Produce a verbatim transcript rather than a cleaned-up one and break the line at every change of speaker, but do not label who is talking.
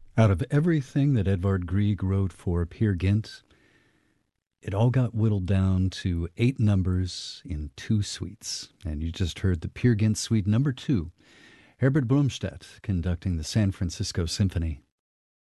Out of everything that Edvard Grieg wrote for Peer Gynt, it all got whittled down to eight numbers in two suites. And you just heard the Peer Gynt Suite number two, Herbert Blomstedt conducting the San Francisco Symphony.